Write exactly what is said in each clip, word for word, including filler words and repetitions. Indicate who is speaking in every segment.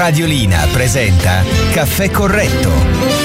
Speaker 1: Radiolina presenta Caffè Corretto.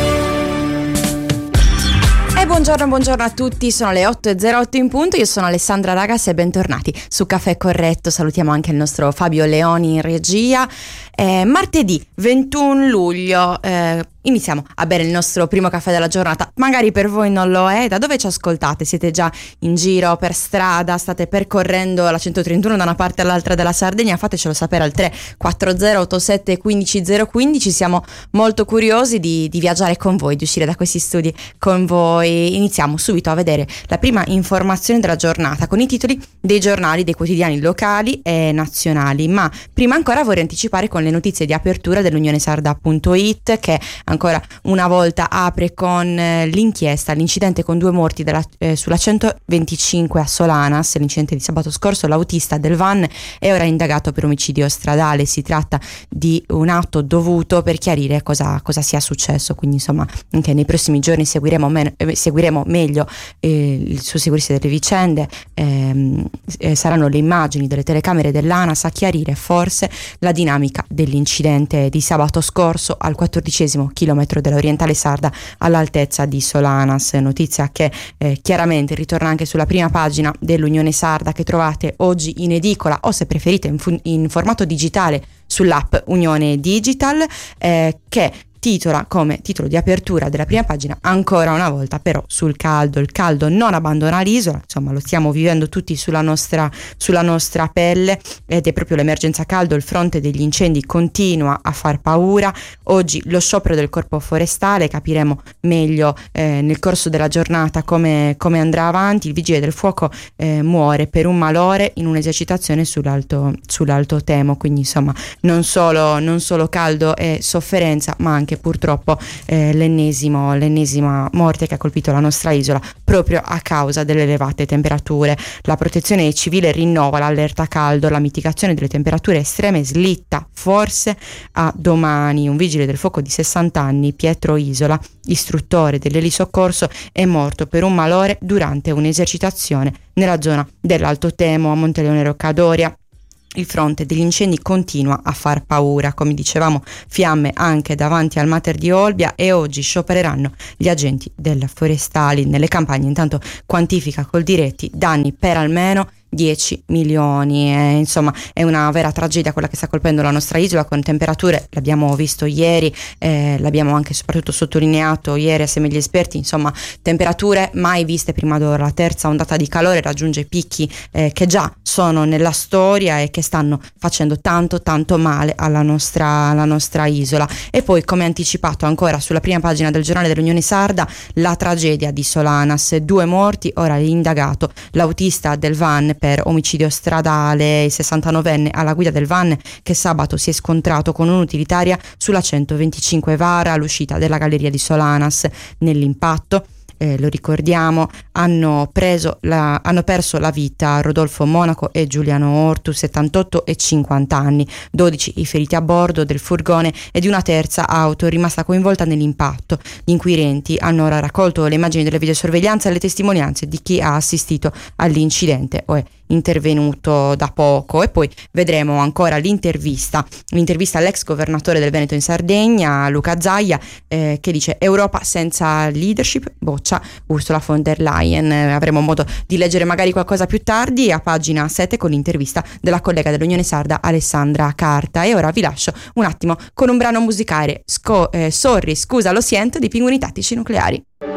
Speaker 2: E buongiorno, buongiorno a tutti, sono le otto e zero otto in punto, io sono Alessandra Ragas e bentornati su Caffè Corretto. Salutiamo anche il nostro Fabio Leoni in regia. Eh, martedì ventuno luglio, eh, iniziamo a bere il nostro primo caffè della giornata. Magari per voi non lo è. Da dove ci ascoltate? Siete già in giro per strada? State percorrendo la centotrentuno da una parte all'altra della Sardegna? Fatecelo sapere al tre quattro zero otto sette uno cinque zero uno cinque. Siamo molto curiosi di, di viaggiare con voi, di uscire da questi studi con voi. Iniziamo subito a vedere la prima informazione della giornata con i titoli dei giornali, dei quotidiani locali e nazionali. Ma prima ancora vorrei anticipare con le notizie di apertura dell'Unione Sarda punto it, che ancora una volta apre con eh, l'inchiesta, l'incidente con due morti della, eh, sulla centoventicinque a Solanas, l'incidente di sabato scorso. L'autista del van è ora indagato per omicidio stradale. Si tratta di un atto dovuto per chiarire cosa, cosa sia successo, quindi insomma anche nei prossimi giorni seguiremo, men- eh, seguiremo meglio eh, il susseguirsi delle vicende. ehm, eh, saranno le immagini delle telecamere dell'ANAS a chiarire forse la dinamica dell'incidente di sabato scorso al quattordicesimo chilometro dell'Orientale Sarda all'altezza di Solanas. Notizia che eh, chiaramente ritorna anche sulla prima pagina dell'Unione Sarda, che trovate oggi in edicola o, se preferite, in, fu- in formato digitale sull'app Unione Digital, eh, che titola come titolo di apertura della prima pagina: ancora una volta però sul caldo. Il caldo non abbandona l'isola, insomma lo stiamo vivendo tutti sulla nostra, sulla nostra pelle, ed è proprio l'emergenza caldo. Il fronte degli incendi continua a far paura. Oggi lo sciopero del corpo forestale, capiremo meglio eh, nel corso della giornata come, come andrà avanti. Il vigile del fuoco eh, muore per un malore in un'esercitazione sull'alto, sull'Alto Temo, quindi insomma non solo, non solo caldo e sofferenza, ma anche purtroppo eh, l'ennesimo, l'ennesima morte che ha colpito la nostra isola proprio a causa delle elevate temperature. La protezione civile rinnova l'allerta caldo. La mitigazione delle temperature estreme slitta forse a domani. Un vigile del fuoco di sessanta anni, Pietro Isola, istruttore dell'elisoccorso, è morto per un malore durante un'esercitazione nella zona dell'Alto Temo a Monteleone Roccadoria. Il fronte degli incendi continua a far paura, come dicevamo, fiamme anche davanti al Mater di Olbia, e oggi sciopereranno gli agenti delle forestali nelle campagne. Intanto quantifica Coldiretti danni per almeno dieci milioni. E, insomma è una vera tragedia quella che sta colpendo la nostra isola, con temperature, l'abbiamo visto ieri, eh, l'abbiamo anche soprattutto sottolineato ieri assieme agli esperti, insomma temperature mai viste prima d'ora. La terza ondata di calore raggiunge picchi eh, che già sono nella storia e che stanno facendo tanto tanto male alla nostra, alla nostra isola. E poi, come anticipato ancora sulla prima pagina del giornale dell'Unione Sarda, la tragedia di Solanas, due morti, ora l'indagato, l'autista del van per omicidio stradale, il sessantanovenne alla guida del van che sabato si è scontrato con un'utilitaria sulla centoventicinque Vara all'uscita della galleria di Solanas. Nell'impatto, Eh, lo ricordiamo, hanno, preso la, hanno perso la vita Rodolfo Monaco e Giuliano Ortu, settantotto e cinquanta anni, dodici i feriti a bordo del furgone e di una terza auto rimasta coinvolta nell'impatto. Gli inquirenti hanno ora raccolto le immagini delle videosorveglianze e le testimonianze di chi ha assistito all'incidente o è intervenuto da poco. E poi vedremo ancora l'intervista l'intervista all'ex governatore del Veneto in Sardegna, Luca Zaia, eh, che dice: Europa senza leadership boccia Ursula von der Leyen. Eh, avremo modo di leggere magari qualcosa più tardi a pagina sette con l'intervista della collega dell'Unione Sarda Alessandra Carta. E ora vi lascio un attimo con un brano musicale, Sco- eh, Sorry, scusa, lo sento, di Pinguini Tattici Nucleari.